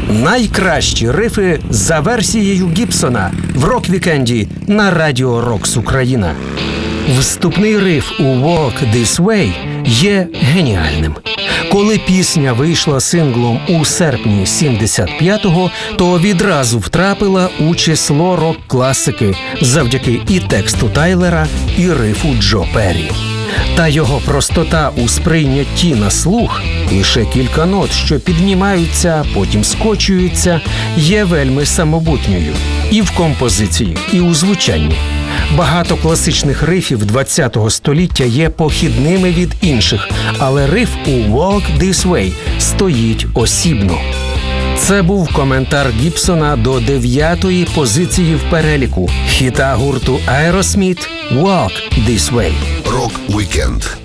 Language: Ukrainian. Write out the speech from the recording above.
Найкращі рифи за версією Гібсона в рок-вікенді на Радіо Рокс Україна. Вступний риф у «Walk This Way» є геніальним. Коли пісня вийшла синглом у серпні 75-го, то відразу втрапила у число рок-класики завдяки і тексту Тайлера, і рифу Джо Перрі. Та його простота у сприйнятті на слух, лише кілька нот, що піднімаються, потім скочуються, є вельми самобутньою і в композиції, і у звучанні. Багато класичних рифів ХХ століття є похідними від інших, але риф у «Walk This Way» стоїть осібно. Це був коментар Гібсона до 9-ї позиції в переліку хіта гурту Aerosmith «Walk This Way». Рок-вікенд